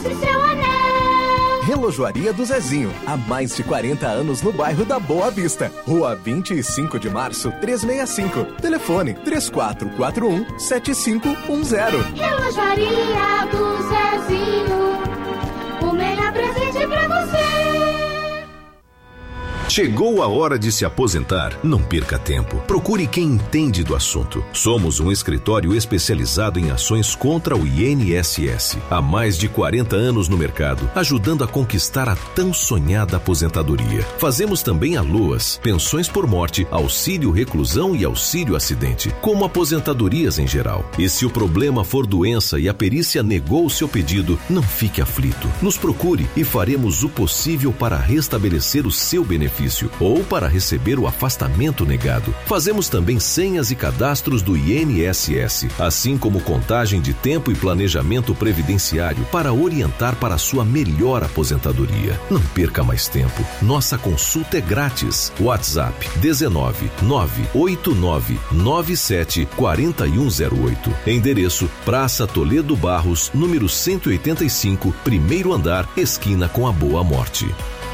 mostre seu anel. Relojoaria do Zezinho, há mais de 40 anos no bairro da Boa Vista. Rua 25 de Março, 365. Telefone 3441-7510. Relojoaria do Zezinho, o melhor presente pra você. Chegou a hora de se aposentar? Não perca tempo. Procure quem entende do assunto. Somos um escritório especializado em ações contra o INSS. Há mais de 40 anos no mercado, ajudando a conquistar a tão sonhada aposentadoria. Fazemos também ALOAs, pensões por morte, auxílio reclusão e auxílio acidente, como aposentadorias em geral. E se o problema for doença e a perícia negou o seu pedido, não fique aflito. Nos procure e faremos o possível para restabelecer o seu benefício ou para receber o afastamento negado. Fazemos também senhas e cadastros do INSS, assim como contagem de tempo e planejamento previdenciário para orientar para a sua melhor aposentadoria. Não perca mais tempo. Nossa consulta é grátis. WhatsApp 19 989 97 4108. Endereço Praça Toledo Barros, número 185, primeiro andar, esquina com a Boa Morte.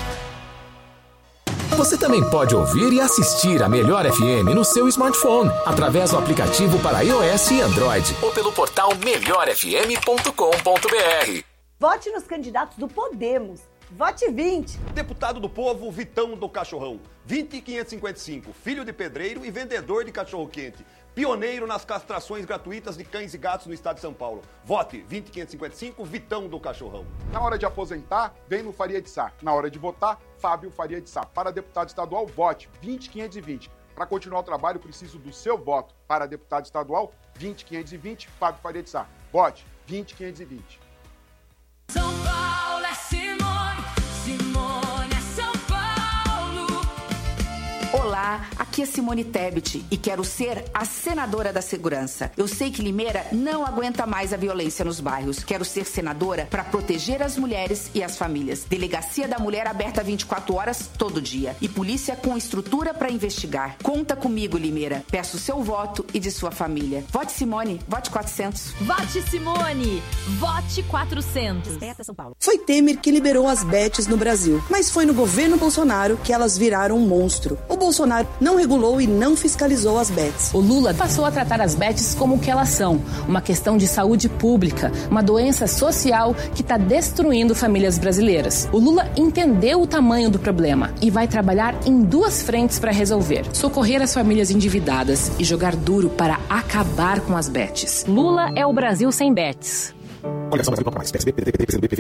Você também pode ouvir e assistir a Melhor FM no seu smartphone, através do aplicativo para iOS e Android, ou pelo portal melhorfm.com.br. Vote nos candidatos do Podemos. Vote 20. Deputado do Povo, Vitão do Cachorrão. 20555, filho de pedreiro e vendedor de cachorro-quente. Pioneiro nas castrações gratuitas de cães e gatos no estado de São Paulo. Vote 20555, Vitão do Cachorrão. Na hora de aposentar, vem no Faria de Sá. Na hora de votar, Fábio Faria de Sá. Para deputado estadual, vote 20520. Para continuar o trabalho, preciso do seu voto. Para deputado estadual, 20520, Fábio Faria de Sá. Vote 20520. São Paulo é Simone, Simone é São Paulo. Olá, aqui é Simone Tebet e quero ser a senadora da segurança. Eu sei que Limeira não aguenta mais a violência nos bairros. Quero ser senadora para proteger as mulheres e as famílias. Delegacia da Mulher aberta 24 horas todo dia e polícia com estrutura para investigar. Conta comigo, Limeira. Peço seu voto e de sua família. Vote Simone, vote 400. Vote Simone, vote 400. Foi Temer que liberou as bets no Brasil, mas foi no governo Bolsonaro que elas viraram um monstro. O Bolsonaro não regulou e não fiscalizou as bets. O Lula passou a tratar as bets como o que elas são, uma questão de saúde pública, uma doença social que está destruindo famílias brasileiras. O Lula entendeu o tamanho do problema e vai trabalhar em duas frentes para resolver: socorrer as famílias endividadas e jogar duro para acabar com as bets. Lula é o Brasil sem bets. Coligação Brasil Popular, PSB, PDT, PCdoB, PV,